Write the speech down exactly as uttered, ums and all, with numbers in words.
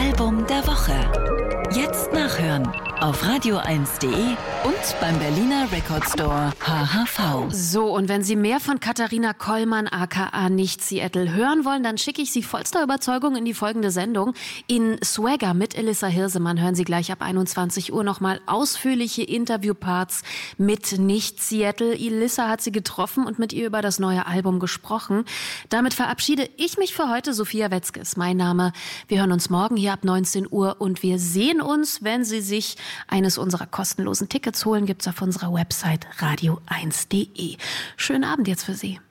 Album der Woche. Jetzt nachhören auf radio eins punkt de und beim Berliner Record Store H H V. So, und wenn Sie mehr von Katharina Kollmann aka Nicht Seattle hören wollen, dann schicke ich Sie vollster Überzeugung in die folgende Sendung. In Swagger mit Elissa Hirsemann hören Sie gleich ab einundzwanzig Uhr nochmal ausführliche Interviewparts mit Nicht Seattle. Elissa hat sie getroffen und mit ihr über das neue Album gesprochen. Damit verabschiede ich mich für heute. Sophia Wetzke ist mein Name. Wir hören uns morgen hier ab neunzehn Uhr und wir sehen uns, wenn Sie sich eines unserer kostenlosen Tickets holen, gibt's auf unserer Website radio eins punkt de. Schönen Abend jetzt für Sie.